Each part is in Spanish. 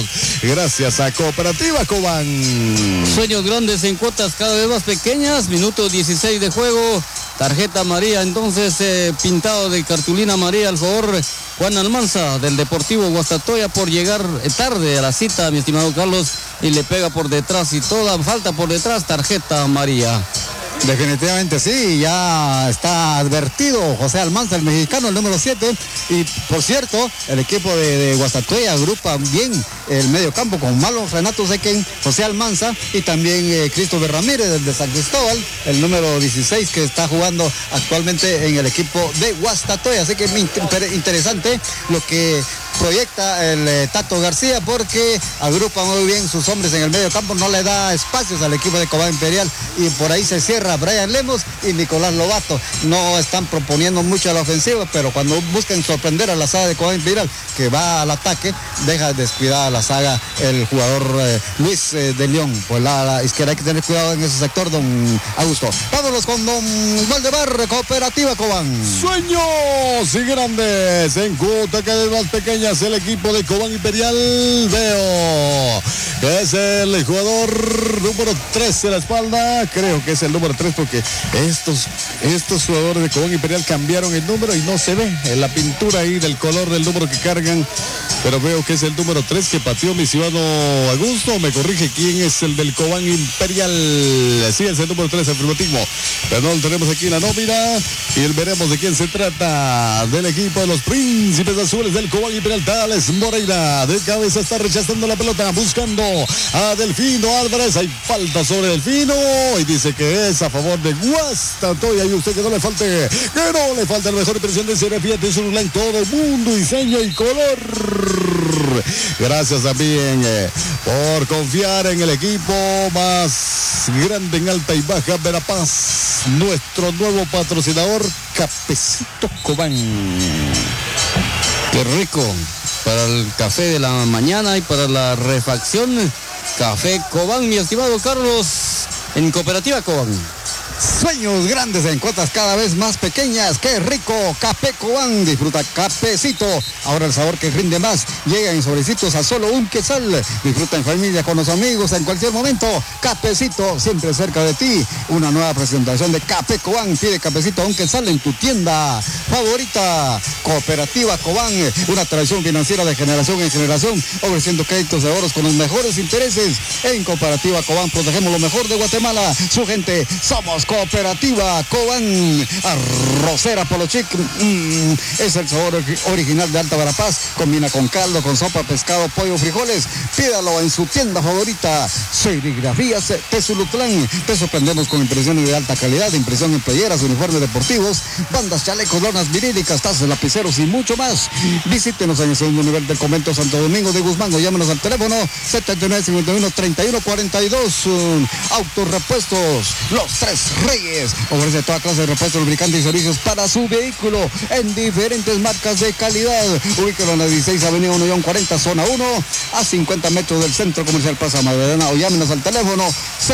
ganamos gracias a Cooperativa Cobán. Sueños grandes en cuotas cada vez más pequeñas, minuto 16 de juego, tarjeta amarilla, entonces pintado de cartulina amarilla al favor Juan Almanza del Deportivo Guastatoya por llegar tarde a la cita, mi estimado Carlos, y le pega por detrás y toda falta por detrás, tarjeta amarilla. Definitivamente sí, ya está advertido José Almanza, el mexicano, el número 7. Y por cierto, el equipo de Guastatoya agrupa bien el medio campo con Marlon Renato Sequén, José Almanza y también Christopher Ramírez de San Cristóbal, el número 16 que está jugando actualmente en el equipo de Guastatoya. Así que es muy interesante lo que proyecta el Tato García, porque agrupa muy bien sus hombres en el medio campo, no le da espacios al equipo de Cobán Imperial y por ahí se cierra Brian Lemos y Nicolás Lobato. No están proponiendo mucho a la ofensiva, pero cuando buscan sorprender a la saga de Cobán Imperial que va al ataque, deja descuidada la saga el jugador Luis de León. Pues la izquierda hay que tener cuidado en ese sector, don Augusto. Vámonos con don Valdemar, Cooperativa Cobán. Sueños y grandes en cuota cada vez más pequeñas. El equipo de Cobán Imperial, veo que es el jugador número 3 de la espalda, creo que es el número 3 porque estos jugadores de Cobán Imperial cambiaron el número y no se ve en la pintura ahí del color del número que cargan, pero veo que es el número 3 que pateó mi estimado Augusto. Me corrige quién es el del Cobán Imperial. Sí, es el número 3, afirmativo, pero no lo tenemos aquí en la nómina y veremos de quién se trata. Del equipo de los Príncipes Azules del Cobán Imperial, Tales Moreira de cabeza está rechazando la pelota, buscando a Delfino Álvarez. Hay falta sobre Delfino y dice que es a favor de Guastatoya. Y usted que no le falte la mejor impresión de serie Fiat en todo el mundo, diseño y color. Gracias también por confiar en el equipo más grande en alta y baja Verapaz, nuestro nuevo patrocinador, Cafecito Cobán. Qué rico para el café de la mañana y para la refacción. Café Cobán, mi estimado Carlos, en Cooperativa Cobán. Sueños grandes en cuotas cada vez más pequeñas. ¡Qué rico! Café Cobán. Disfruta cafecito. Ahora el sabor que rinde más. Llega en sobrecitos a solo un quetzal. Disfruta en familia, con los amigos, en cualquier momento. Cafecito, siempre cerca de ti. Una nueva presentación de Café Cobán. Pide cafecito a un quetzal en tu tienda favorita. Cooperativa Cobán. Una tradición financiera de generación en generación. Ofreciendo créditos de ahorros con los mejores intereses. En Cooperativa Cobán protegemos lo mejor de Guatemala. Su gente, somos Cooperativa Cobán. Arrocera Polochic, es el sabor original de Alta Verapaz. Combina con caldo, con sopa, pescado, pollo, frijoles. Pídalo en su tienda favorita. Serigrafías Tezulutlán. Te sorprendemos con impresiones de alta calidad, impresión en playeras, uniformes deportivos, bandas, chalecos, lonas virílicas, tazas, lapiceros y mucho más. Visítenos en el segundo nivel del convento Santo Domingo de Guzmán o llámenos al teléfono 7951-3142. Autorepuestos Los Tres Reyes ofrece toda clase de repuestos, lubricantes y servicios para su vehículo en diferentes marcas de calidad. Ubíquelo en la 16 Avenida 1-40, zona 1, a 50 metros del Centro Comercial Plaza Magdalena, o llámenos al teléfono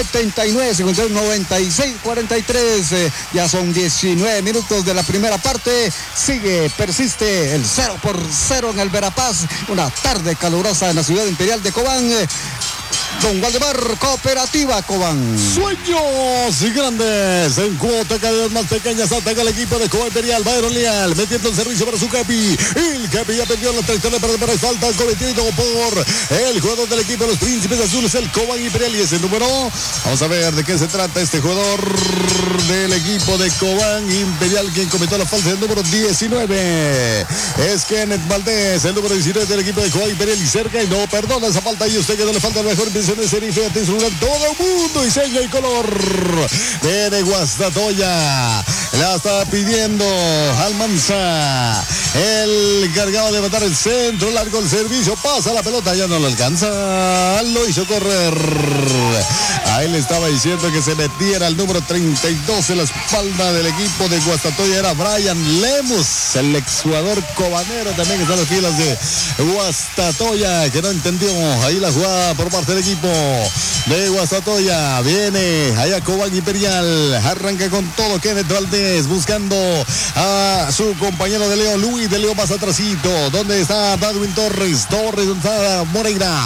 79-51-96-43. Ya son 19 minutos de la primera parte. Persiste el 0-0 en el Verapaz. Una tarde calurosa en la ciudad imperial de Cobán. Don Valdemar, Cooperativa Cobán. Sueños y grandes en cuota cada vez más pequeñas. Ataca el equipo de Cobán Imperial. Byron Leal metiendo el servicio para su Capi. El Capi ya perdió la trayectoria para falta cometido por el jugador del equipo de los Príncipes Azules, el Cobán Imperial. Y ese número, vamos a ver de qué se trata este jugador del equipo de Cobán Imperial, quien cometió la falta del número 19. Es Kenneth Valdés, el número 19 del equipo de Cobán Imperial, y cerca y no perdona esa falta. Y usted que no le falta la mejor impresión de serie Fiat en todo el mundo, diseño y color de Guastatoya. La está pidiendo Almanza, el cargado de matar el centro, largo el servicio, pasa la pelota, ya no lo alcanza, lo hizo correr. Ahí le estaba diciendo que se metiera el número 32 en la espalda del equipo de Guastatoya. Era Brian Lemus, el exjugador cobanero, también está en las filas de Guastatoya, que no entendió ahí la jugada por parte del equipo de Guastatoya. Viene allá Cobán Imperial, arranca con todo Kenneth Valdés, buscando a su compañero de Leo, Luis de Leo más atrasito. ¿Dónde está Darwin Torres? Torres, Moreira,